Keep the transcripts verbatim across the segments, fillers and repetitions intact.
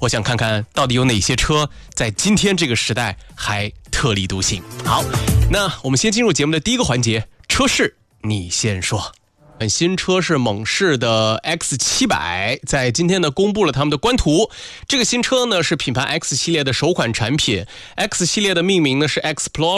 我想看看到底有哪些车在今天这个时代还特立独行。好，那我们先进入节目的第一个环节，车市你先说。新车是猛士的 X 七百， 在今天呢公布了他们的官图。这个新车呢是品牌 X 系列的首款产品， X 系列的命名呢是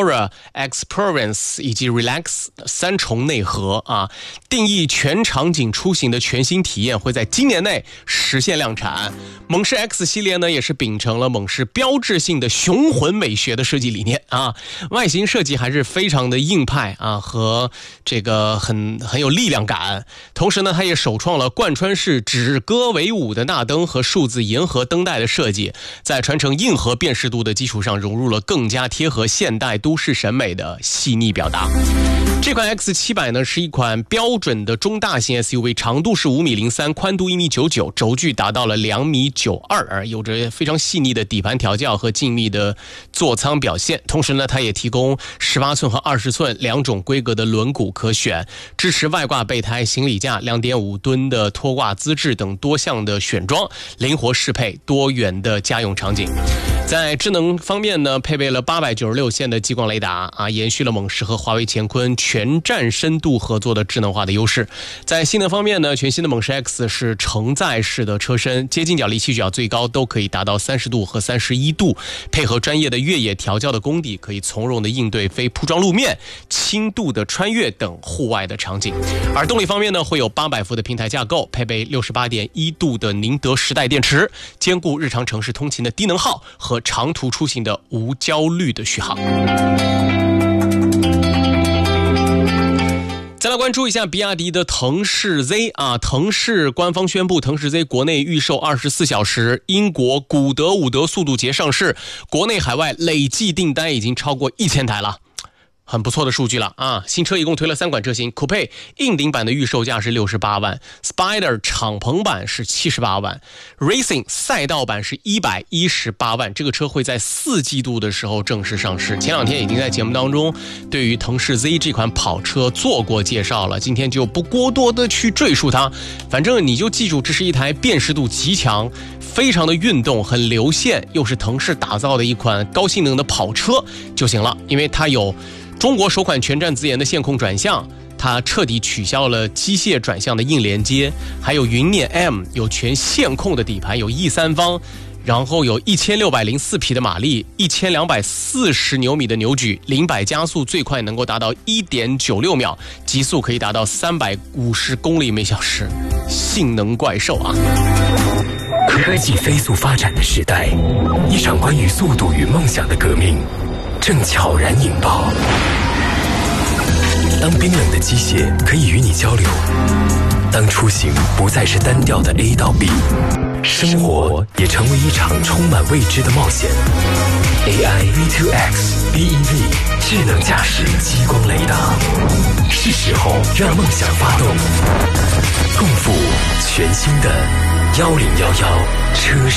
Explorer、Experience 以及 Relax 三重内核啊，定义全场景出行的全新体验，会在今年内实现量产。猛士 X 系列呢也是秉承了猛士标志性的雄浑美学的设计理念啊，外形设计还是非常的硬派啊，和这个很很有力量感。同时呢，它也首创了贯穿式指歌为舞的大灯和数字银河灯带的设计，在传承硬核辨识度的基础上，融入了更加贴合现代都市审美的细腻表达。这款 X 七百 呢是一款标准的中大型 S U V， 长度是五米零三，宽度一米九九，轴距达到了两米九二，有着非常细腻的底盘调教和静谧的座舱表现。同时呢，它也提供十八寸和二十寸两种规格的轮毂可选，支持外挂备胎、行李架、两点五吨的拖挂资质等多项的选装，灵活适配多元的家用场景。在智能方面呢，配备了八百九十六线的激光雷达啊，延续了猛士和华为乾坤全站深度合作的智能化的优势。在性能方面呢，全新的猛士 X 是承载式的车身，接近角离气角最高都可以达到三十度和三十一度，配合专业的越野调教的功底，可以从容的应对非铺装路面、轻度的穿越等户外的场景。而动力方面呢，会有八百伏的平台架构，配备 六十八点一度的宁德时代电池，兼顾日常城市通勤的低能耗和长途出行的无焦虑的续航。再来关注一下比亚迪的腾势 Z 啊，腾势官方宣布，腾势 Z 国内预售二十四小时，英国古德伍德速度节上市，国内海外累计订单已经超过一千台了。很不错的数据了啊！新车一共推了三款车型 ，Coupe 硬顶版的预售价是六十八万 ，Spider 敞篷版是七十八万 ，Racing 赛道版是一百一十八万。这个车会在四季度的时候正式上市。前两天已经在节目当中对于腾势 Z 这款跑车做过介绍了，今天就不过多的去赘述它。反正你就记住，这是一台辨识度极强、非常的运动、很流线，又是腾势打造的一款高性能的跑车就行了，因为它有中国首款全站自研的线控转向，它彻底取消了机械转向的硬连接，还有云辇 M， 有全线控的底盘，有 E 三方，然后有一千六百零四匹的马力，一千两百四十牛米的扭矩，零百加速最快能够达到 一点九六秒，极速可以达到三百五十公里每小时，性能怪兽啊！ 科技飞速发展的时代，一场关于速度与梦想的革命正悄然引爆。当冰冷的机械可以与你交流，当出行不再是单调的 A 到 B， 生活也成为一场充满未知的冒险。A I V 二 X B E V 智能驾驶激光雷达，是时候让梦想发动，共赴全新的一零一一车